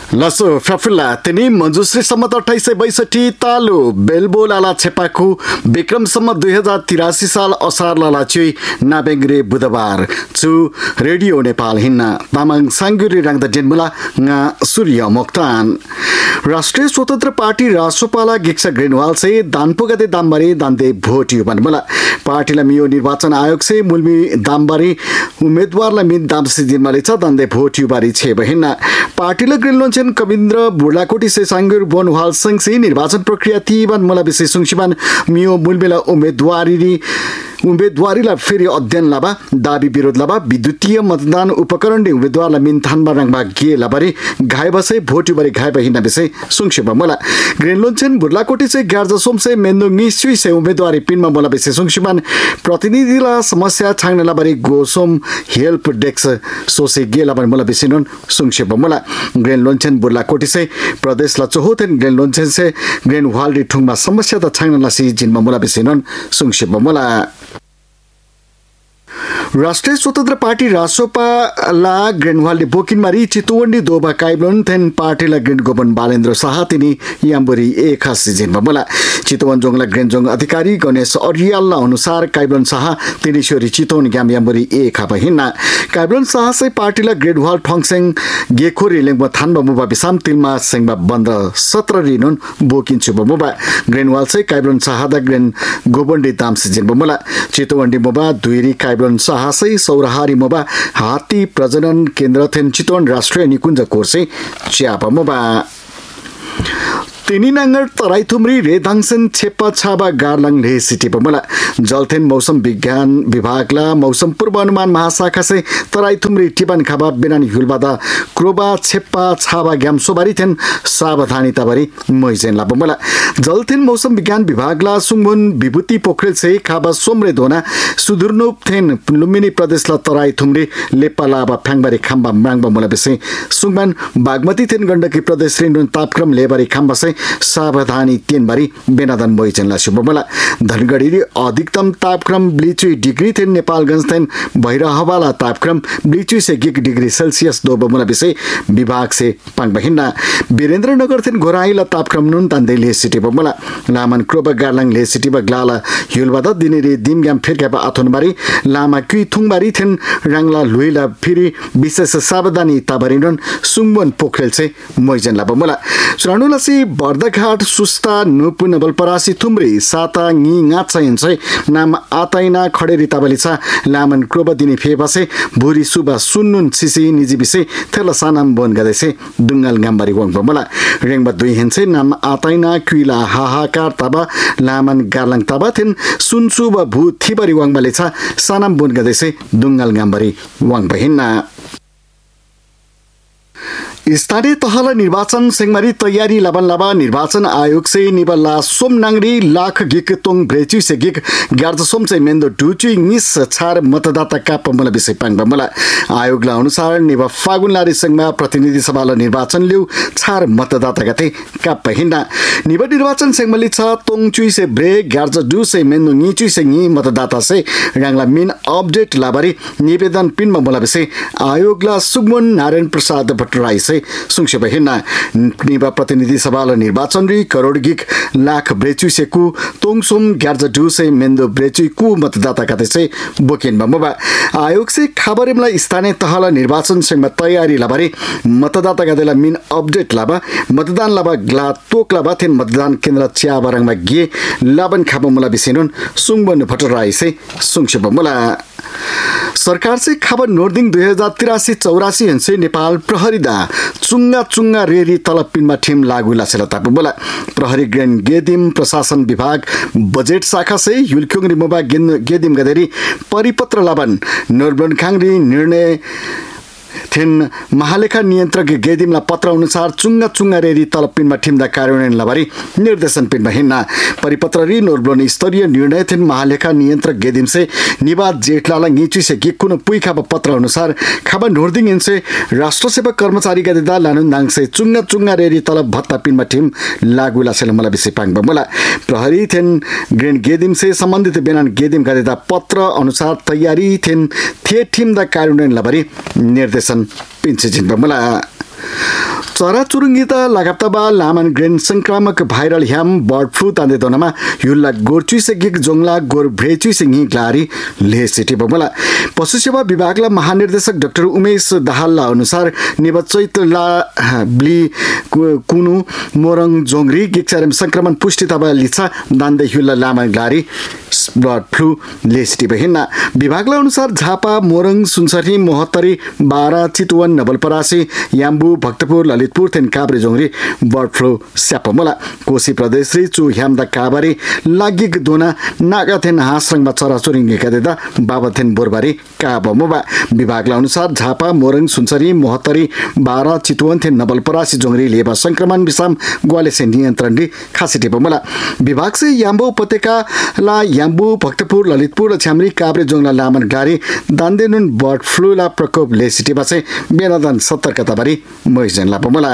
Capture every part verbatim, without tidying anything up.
लसो फफुला तिनी मञ्जुश्री सम्मत अठाइस सय बैसठी तालु बेलबो लाला छेपाखु विक्रम सम्मत दुई हजार तिरासी साल असार लाला चुई नाबेङ्ग्रे बुधबार चु रेडियो नेपाल हिन्ना तामाङ साङ्गुरी राङ्दा डेनमुला nga सूर्य मोक्तान राष्ट्रिय स्वतन्त्र पार्टी राष्ट्रपाला गिक्सा ग्रेनवाल से दानपुगते दामबारी दान्दे भोट यो भन्नुला पार्टीलाई मियो निर्वाचन आयोग से मुलमी दामबारी उम्मेदवारलाई मिन दामसी दिनमाले छ दान्दे भोट यो बारी छे बहिना पार्टीले ग्रेनलोन्चन कविन्द्र बुढाकोटी से साङ्गुर बनवाल संगसी निर्वाचन प्रक्रिया तीवन मला विशेष सुंसिबान मियो मुलमेला उम्मेदवारी उम्मेदवारीलाई फेरि अध्ययन लाबा दाबी विरोध लाबा विद्युतीय मतदान उपकरण उम्मेदवारलाई मिन थानबा रङबा गे लाबारी घाय बसे भोट बारी घाय बहिना विषय सुंसिबा मला ग्रेनलोन्चन बुढाकोटी से ग्यार्ज सोमसे मेन्दो निसुई से उम्मेदवारी पिनमा मला विषय सुंसिबान प्रतिनिधिला समस्या छाङ्ने लाबारी गोसोम हेल्प डेस्क सोसे गे लाबारी मला विषय नन सुंसिबा मला ग्रेनलोन्चन बुढाकोटी से प्रदेशला चौथेन ग्रेनलोन्चन से ग्रेनवाल रि ठुङमा समस्या त छाङ्न लासी जिनमा मला विषय नन सुंसिबा मला राष्ट्रिय स्वतन्त्र पार्टी रासोपाला ग्रेनवालले बोकिनमारी चितुवण्डी दोबा काइब्लोन थेन पार्टीला ग्रेन गोपन बालेन्द्र शाह तिनी याम्बरी एक खास जिनमा बोला चितवन जोङला ग्रेनजोङ अधिकारी गणेश अरियालला अनुसार काइब्लोन शाह तिनी छोरी चितवन ग्याम याम्बरी एक खाप हिन्ना काइब्लोन शाह से पार्टीला ग्रेनवाल ठङसेङ गेखोरी लेङबा थानबा मुबा बिसाम तिलमा सेङबा बन्द सत्र रिनुन बोकिन्छु बमुबा ग्रेनवाल से काइब्लोन शाह दा ग्रेन गोबन्डी दाम जिनमा बोला चितवण्डी मुबा दुईरी काइब्लोन शाह हासै सौराहारी मोबा हात्ती प्रजनन केन्द्र थेन चितवन राष्ट्रिय निकुञ्ज कोर्से च्यापा मोबा तिनी नाङ्गर तराई थुम्री रेदाङसेन छेप्पा छाबा गार्लाङ ले सिटी बमला जलथेन मौसम विज्ञान विभागला मौसम पूर्वानुमान महाशाखा से तराई थुम्री टिपन खाबा बेनानी हुलबादा क्रोबा छेप्पा छाबा ग्याम सोबारी थेन सावधानी तबरी मैजेन ला बमला जलथेन मौसम विज्ञान विभागला सुङमुन विभूति पोखरेल से खाबा सोमरे धोना सुदुर्नुप थेन लुम्बिनी प्रदेशला तराई थुम्री लेपाला बा फ्याङबारी खाम्बा म्राङ बमला बेसे सुङमान बागमती थेन गण्डकी प्रदेश रिनुन तापक्रम लेबारी खाम्बा से सावधानी तीनबारी बेनादन बोइचनला शुभमला धनगढी अधिकतम तापक्रम ब्लिचुई डिग्री थेन नेपालगञ्ज थेन भैरहवाला तापक्रम ब्लिचुई से गिग डिग्री सेल्सियस दो बमुला विषय विभाग से पाङ बहिना वीरेन्द्रनगर थेन घोराइला तापक्रम नुन तान्दै ले सिटी बमुला लामन क्रोबा गार्लाङ ले सिटी बग्लाला हिलबादा दिनेरी दिमग्याम फिरक्यापा आथोनबारी लामा क्युइ थुङबारी थेन राङला लुइला फिरी विशेष सावधानी ताबारिनन सुङबन पोखरेल से मोइजनला बमुला सुरानुलासी बर्दघाट सुस्ता नुपु नवलपरासी थुम्री साता ngि ngatsainsai नाम आताइना खडेरी ताबलिसा लामन क्रोबा दिने फेबासे भुरी सुबा सुन्नुन सिसी निजी बिसे थेला सानाम बोन गदेसे दुंगल गाम्बारी वङ बमला रेङबा दुई हेन्से नाम आताइना क्विला हाहाकार ताबा लामन गार्लाङ ताबा थेन सुनसुबा भू थिबारी वङ बलेसा सानाम बोन गदेसे दुंगल गाम्बारी वङ बहिना स्थानीय तहला निर्वाचन सेंगमारी तैयारी लबन लबा निर्वाचन आयोग से निबला सोमनांगरी लाख गिक तोंग ब्रेचु से गिक ग्यार्ज सोम से मेन्दो डुचु निस छार मतदाता का पमला विषय पाङ बमला आयोगला अनुसार निब फागुनलारी संघमा प्रतिनिधि सभाला निर्वाचन लिउ छार मतदाता गते का पहिना निब निर्वाचन सेंगमली छ तोंगचुई से ब्रे ग्यार्ज डु से मेन्दो निचु से नि मतदाता से रंगला मिन अपडेट लाबारी निवेदन पिन बमला विषय आयोगला सुगमन नारायण प्रसाद भट्टराई से सुंक्षेप हिन्ना निबा प्रतिनिधि सभाला निर्वाचन रि करोड गिक लाख ब्रेचु सेकु तोङसोम ग्यार्ज डु से मेन्दो ब्रेचु कु मतदाता कते से बोकेन बमबा आयोग से खबरेमला स्थानीय तहला निर्वाचन संघमा तयारी लाबारी मतदाता गदेला मिन अपडेट लाबा मतदान लाबा ग्ला तोक लाबा थेन मतदान केन्द्र च्या बरङमा गे लाबन खाबमुला बिसेनुन सुङबन भट्टराई से सुंक्षेप मुला सरकार से खबर नोर्दिङ दुई हजार तिरासी चौरासी हेन्से नेपाल प्रहरीदा चुङ्गा चुङ्गा रेरी तलब पिनमा ठिम लागू लासेला तापु बोला प्रहरी ग्रेन गेदिम प्रशासन विभाग बजेट शाखा से युलख्योङ रिमोबा गेदिम गदेरी परिपत्र लाबन नोर्बन खाङरी निर्णय थेन महालेखा नियन्त्रक गेदिमला पत्र अनुसार चुङ्गा चुङ्गा रेरी तलब पिनमा ठिम्दा कार्यान्वयन लबारी निर्देशन पिनमा हिन्ना परिपत्र रि नोर्बन स्तरीय निर्णय थेन महालेखा नियन्त्रक गेदिम से निवाद जेठलाला गिचु से गिकुन पुइखा पत्र अनुसार खाबा नोर्दिङ इनसे राष्ट्र सेवा कर्मचारी गदेदा लानु नाङ से चुङ्गा चुङ्गा रेरी तलब भत्ता पिनमा ठिम लागू लासेल मला विषय पाङ बमला प्रहरी थेन ग्रेन गेदिम से सम्बन्धित बेनान गेदिम गदेदा पत्र अनुसार तयारी थेन थे ठिम्दा कार्यान्वयन लबारी निर्देशन पिन्छे जिन बमला चराचुरुङ्गी त लगाताबा लामन ग्रेन संक्रामक viral Ham bird flu तान्दे Donma युल्ला गोरचुइसे गिक जोङला गोर भ्रेचुइसे हि ग्लारी ले सिटी बमला पशु सेवा विभागला महानिर्देशक डाक्टर उमेश दाहालला अनुसार निबचैतला ब्ली कुनु मोरङ जोंग्री गिक्चारम संक्रमण पुष्टि तबा लिछा दान्दे युल्ला लामन ग्लारी बर्ड फ्लू ले सिटी बहिना विभागला अनुसार झापा मोरङ सुनसरी मोहत्तरी बारा चितवन नवलपरासी याम्बु भक्तपुर ललितपुर थेन काभ्रे जोंग्री बर्ड फ्लू स्यापमला कोशी प्रदेश रि चु ह्यामदा काबारी लागिक दोना नागा थेन हासरङमा चराचुरुङ्गीका देदा बाबा थेन बोरबारी काबमबा विभागला अनुसार झापा मोरङ सुनसरी मोहत्तरी बारा चितवन थेन नवलपरासी जोंग्री लेबा संक्रमण विषम ग्वाले से नियन्त्रण रि खासिटे बमला विभाग से याम्बु उपत्यका ला याम्बु भक्तपुर ललितपुर छ्यामरी काभ्रे जोंगला लामन गारी दान्देनुन बर्ड फ्लू ला प्रकोप ले सिटी बासे बेनादान सतर्कता बारी मैजन लापमला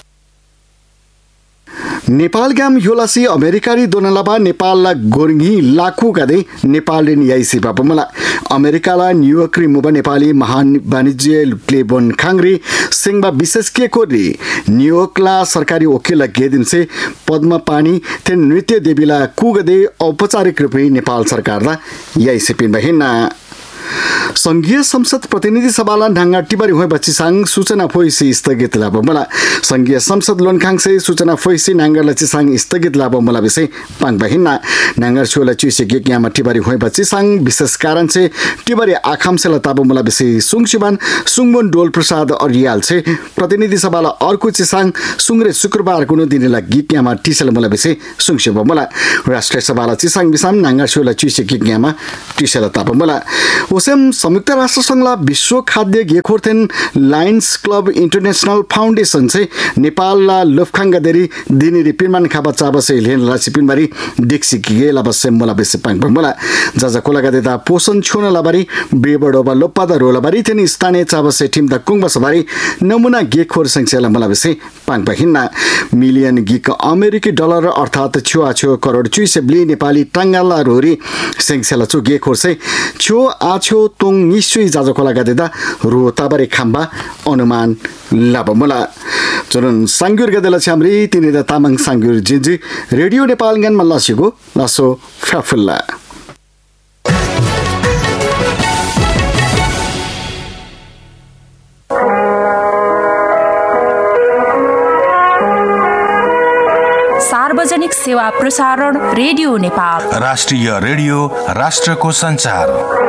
नेपाल ग्याम योलासी अमेरिकारी दोनलाबा नेपालला गोर्गी लाखु गदे नेपालले याइसी बापमला अमेरिकाला न्यूयॉर्क रि मुबा नेपाली महान वाणिज्य क्लेबन खांग्री सिंहबा विशेष के कोरी न्यूयॉर्कला सरकारी वकिल गेदिन से पद्म पानी ते नृत्य देवीला कुगदे औपचारिक रूपले नेपाल सरकारला याइसी पिन बहिना संघीय संसद प्रतिनिधि सभाला ढांगा टिबरी होय बच्चिसाङ सूचना फोइसी स्थगित लाबमला संघीय संसद लोनखाङ से सूचना फोइसी नांगर लचिसाङ स्थगित लाबमला विषय पाङ बहिना नांगर छोला चिसे गेक यामा टिबरी होय बच्चिसाङ विशेष कारण से टिबरी आखाम से लताबमला विषय सुङसिबान सुङबन डोल प्रसाद अरियाल से प्रतिनिधि सभाला अर्को चिसाङ सुङरे शुक्रबार कुनो दिनला गेक यामा टिसल मला विषय सुङसिबमला राष्ट्रिय सभाला चिसाङ बिसाम नांगर छोला चिसे गेक यामा टिसल ताबमला ओसेम संयुक्त राष्ट्र संघला विश्व खाद्य गेखोर्थेन लायन्स क्लब इंटरनेशनल फाउन्डेसन से नेपालला लुफ्खाङ्गा देरी दिनी रिपिनमान खाबा चाबसे लेनला सिपिनबारी डिक्सी गेला बसे मला बेसे पाङ मला जजा कोलागा देता पोषण छोना लाबारी बेबडोबा लोपादा रोलाबारी थेन स्थानीय चाबसे टिम द कुंग बसबारी नमुना गेखोर संख्याला मला बेसे पाङ बहिना मिलियन गिक अमेरिकी डलर अर्थात छुआ छुआ करोड चुइसे ब्ली नेपाली टाङ्गाला रोरी संख्याला चु गेखोर से छो आछो तोङ निश्चय जाजो कोलागा देता रो ताबारी खाम्बा अनुमान लाबमला चुरुन सांगुर गदेला छ्यामरी तिनी the Tamang सांगुर Gingee radio Nepal gun मल्लासिगो लासो फ्याफुल्ला सार्वजनिक सेवा प्रसारण रेडियो नेपाल राष्ट्रिय रेडियो राष्ट्रको संचार।